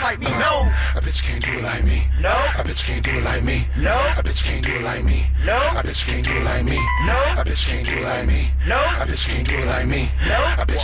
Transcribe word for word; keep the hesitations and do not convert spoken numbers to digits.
like me. No. A bitch can't do it like me. No. A bitch can't do it like me. No. A bitch can't do it like me. No. A bitch can't do it like me. No. A bitch can't do it like me. No. A bitch can't do it like me. No. A bitch